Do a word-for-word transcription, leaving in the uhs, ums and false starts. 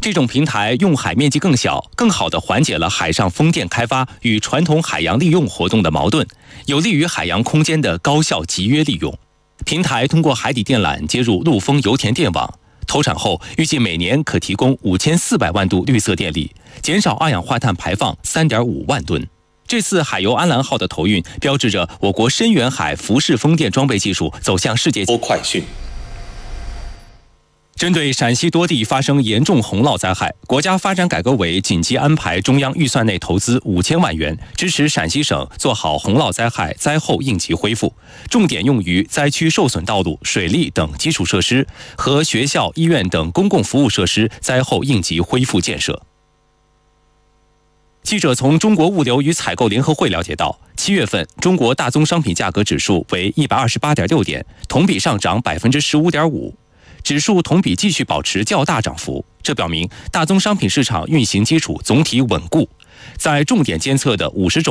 这种平台用海面积更小，更好地缓解了海上风电开发与传统海洋利用活动的矛盾，有利于海洋空间的高效集约利用。平台通过海底电缆接入陆丰油田电网，投产后预计每年可提供五千四百万度绿色电力，减少二氧化碳排放三点五万吨。这次海油安澜号的投运，标志着我国深远海浮式风电装备技术走向世界快讯。针对陕西多地发生严重洪涝灾害，国家发展改革委紧急安排中央预算内投资五千万元，支持陕西省做好洪涝灾害灾后应急恢复，重点用于灾区受损道路、水利等基础设施和学校、医院等公共服务设施灾后应急恢复建设。记者从中国物流与采购联合会了解到，七月份中国大宗商品价格指数为一百二十八点六点，同比上涨百分之十五点五。指数同比继续保持较大涨幅，这表明大宗商品市场运行基础总体稳固。在重点监测的五十种